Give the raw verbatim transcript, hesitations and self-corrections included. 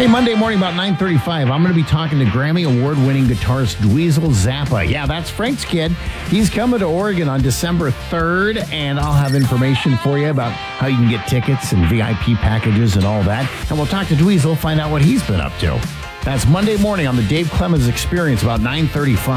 Hey, Monday morning about nine thirty-five, I'm going to be talking to Grammy Award-winning guitarist Dweezil Zappa. Yeah, that's Frank's kid. He's coming to Oregon on December third, and I'll have information for you about how you can get tickets and V I P packages and all that. And we'll talk to Dweezil, find out what he's been up to. That's Monday morning on the Dave Clemens Experience about nine thirty-five.